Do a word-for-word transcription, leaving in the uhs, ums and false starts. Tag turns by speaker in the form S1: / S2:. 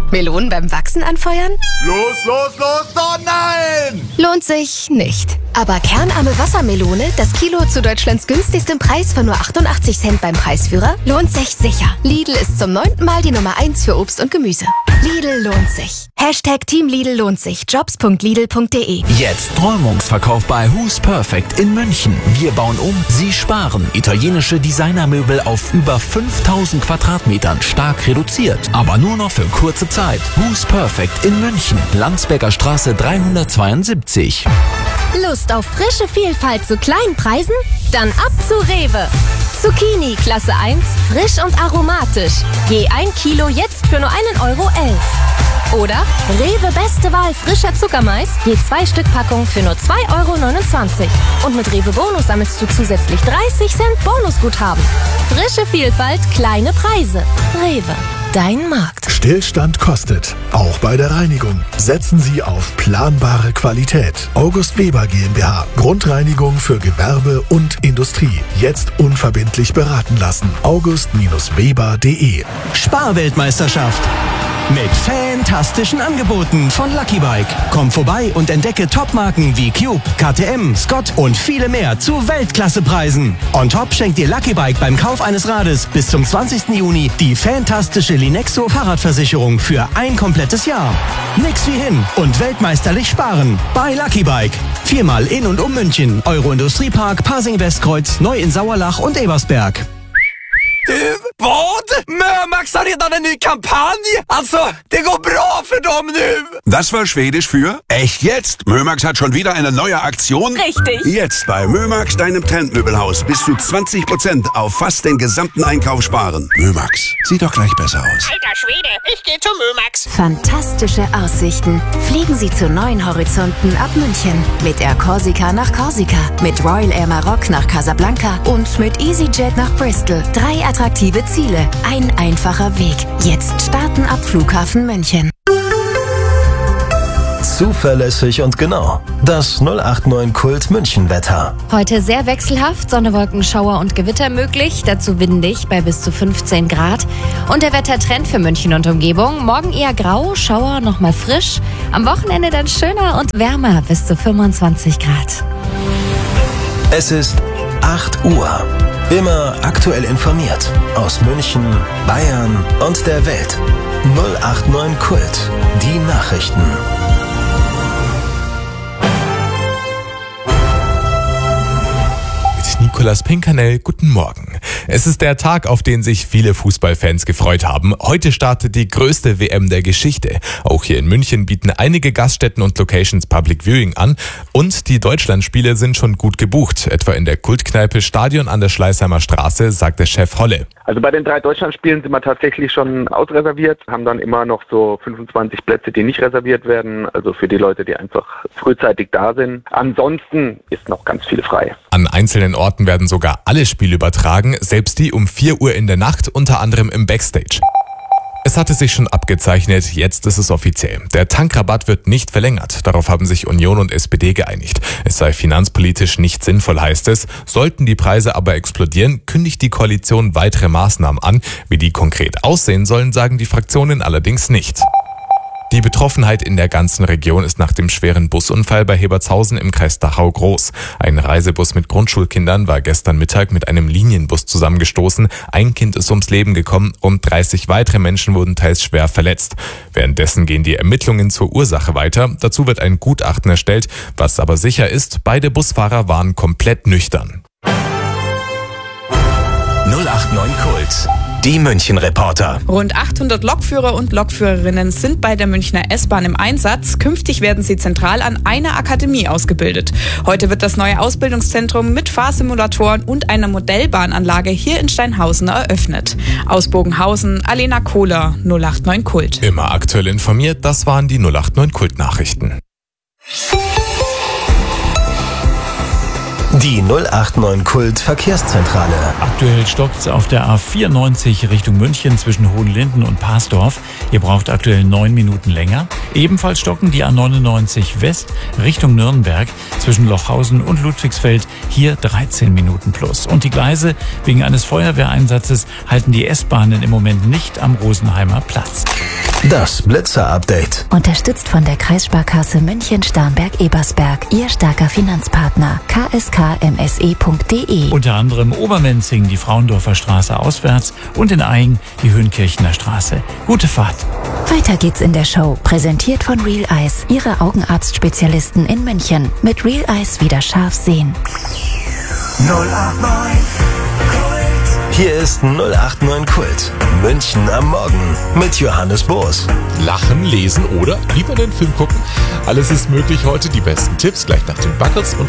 S1: Melonen beim Wachsen anfeuern?
S2: Los, los, los, oh nein!
S1: Lohnt sich nicht. Aber kernarme Wassermelone, das Kilo zu Deutschlands günstigstem Preis von nur achtundachtzig Cent beim Preisführer, lohnt sich sicher. Lidl ist zum neunten Mal die Nummer eins für Obst und Gemüse. Lidl lohnt sich. Hashtag Team Lidl lohnt sich. Jobs punkt lidl punkt de.
S3: Jetzt Räumungsverkauf bei Who's Perfect in München. Wir bauen um, Sie sparen. Italienische Designermöbel auf über fünftausend Quadratmetern, stark reduziert. Aber nur noch für kurze Zeit. Who's Perfect in München. Landsberger Straße dreihundertzweiundsiebzig.
S4: Lust auf frische Vielfalt zu kleinen Preisen? Dann ab zu Rewe. Zucchini Klasse eins, frisch und aromatisch. Je ein Kilo jetzt für nur einen Euro elf. Oder Rewe beste Wahl frischer Zuckermais, je zwei Stück Packung für nur zwei Euro neunundzwanzig. Und mit Rewe Bonus sammelst du zusätzlich dreißig Cent Bonusguthaben. Frische Vielfalt, kleine Preise. Rewe, dein Markt.
S5: Stillstand kostet, auch bei der Reinigung. Setzen Sie auf planbare Qualität. August Weber GmbH. Grundreinigung für Gewerbe und Industrie. Jetzt unverbindlich beraten lassen. august Weber punkt de.
S6: Sparweltmeisterschaft. Mit fantastischen Angeboten von Lucky Bike. Komm vorbei und entdecke Topmarken wie Cube, K T M, Scott und viele mehr zu Weltklassepreisen. On top schenkt dir Lucky Bike beim Kauf eines Rades bis zum zwanzigsten Juni die fantastische Linexo Fahrradversicherung für ein komplettes Jahr. Nix wie hin und weltmeisterlich sparen bei Lucky Bike. Viermal in und um München. Euro-Industriepark, Pasing-Westkreuz, Neu in Sauerlach und Ebersberg.
S7: Du, vad? Mömax har redan en ny kampanj! Alltså, det går bra för dem nu!
S8: Das war Schwedisch für echt jetzt. Mömax hat schon wieder eine neue Aktion.
S4: Richtig.
S8: Jetzt bei Mömax, deinem Trendmöbelhaus, bis zu zwanzig Prozent auf fast den gesamten Einkauf sparen. Mömax, sieht doch gleich besser aus.
S9: Alter Schwede, ich gehe zu Mömax.
S10: Fantastische Aussichten. Fliegen Sie zu neuen Horizonten ab München. Mit Air Corsica nach Korsika, mit Royal Air Maroc nach Casablanca und mit EasyJet nach Bristol. Drei attraktive Ziele, ein einfacher Weg. Jetzt starten ab Flughafen München.
S5: Zuverlässig und genau. Das null acht neun Kult München Wetter.
S11: Heute sehr wechselhaft, Sonne, Wolken, Schauer und Gewitter möglich. Dazu windig bei bis zu fünfzehn Grad. Und der Wettertrend für München und Umgebung. Morgen eher grau, Schauer, nochmal frisch. Am Wochenende dann schöner und wärmer bis zu fünfundzwanzig Grad.
S5: Es ist acht Uhr. Immer aktuell informiert. Aus München, Bayern und der Welt. null acht neun Kult. Die Nachrichten.
S12: Nicolas Pinkernell, guten Morgen. Es ist der Tag, auf den sich viele Fußballfans gefreut haben. Heute startet die größte W M der Geschichte. Auch hier in München bieten einige Gaststätten und Locations Public Viewing an. Und die Deutschlandspiele sind schon gut gebucht. Etwa in der Kultkneipe Stadion an der Schleißheimer Straße, sagt der Chef Holle.
S13: Also bei den drei Deutschlandspielen sind wir tatsächlich schon ausreserviert, haben dann immer noch so fünfundzwanzig Plätze, die nicht reserviert werden. Also für die Leute, die einfach frühzeitig da sind. Ansonsten ist noch ganz viel frei.
S12: An einzelnen Orten werden sogar alle Spiele übertragen, selbst die um vier Uhr in der Nacht, unter anderem im Backstage. Es hatte sich schon abgezeichnet, jetzt ist es offiziell. Der Tankrabatt wird nicht verlängert. Darauf haben sich Union und S P D geeinigt. Es sei finanzpolitisch nicht sinnvoll, heißt es. Sollten die Preise aber explodieren, kündigt die Koalition weitere Maßnahmen an. Wie die konkret aussehen sollen, sagen die Fraktionen allerdings nicht. Die Betroffenheit in der ganzen Region ist nach dem schweren Busunfall bei Hebertshausen im Kreis Dachau groß. Ein Reisebus mit Grundschulkindern war gestern Mittag mit einem Linienbus zusammengestoßen. Ein Kind ist ums Leben gekommen und dreißig weitere Menschen wurden teils schwer verletzt. Währenddessen gehen die Ermittlungen zur Ursache weiter. Dazu wird ein Gutachten erstellt. Was aber sicher ist, beide Busfahrer waren komplett nüchtern.
S3: null acht neun Kult. Die München-Reporter.
S14: Rund achthundert Lokführer und Lokführerinnen sind bei der Münchner S-Bahn im Einsatz. Künftig werden sie zentral an einer Akademie ausgebildet. Heute wird das neue Ausbildungszentrum mit Fahrsimulatoren und einer Modellbahnanlage hier in Steinhausen eröffnet. Aus Bogenhausen, Alena Kohler, null acht neun Kult.
S12: Immer aktuell informiert, das waren die null acht neun Kult-Nachrichten.
S5: Die null acht neun Kult Verkehrszentrale.
S15: Aktuell stockt's auf der A vierundneunzig Richtung München zwischen Hohenlinden und Parsdorf. Ihr braucht aktuell neun Minuten länger. Ebenfalls stocken die A neunundneunzig West Richtung Nürnberg zwischen Lochhausen und Ludwigsfeld. Hier dreizehn Minuten plus. Und die Gleise wegen eines Feuerwehreinsatzes halten die S-Bahnen im Moment nicht am Rosenheimer Platz.
S5: Das Blitzer-Update.
S10: Unterstützt von der Kreissparkasse München-Starnberg-Ebersberg. Ihr starker Finanzpartner. k s k m s e punkt d e.
S15: Unter anderem Obermenzing die Frauendorfer Straße auswärts und in Aigen die Höhenkirchener Straße. Gute Fahrt.
S10: Weiter geht's in der Show. Präsentiert von Real Eyes. Ihre Augenarztspezialisten in München. Mit Real Eyes wieder scharf sehen.
S5: null acht neun Hier ist null acht neun Kult. München am Morgen mit Johannes Boos.
S12: Lachen, lesen oder lieber den Film gucken. Alles ist möglich heute. Die besten Tipps gleich nach den Buckles und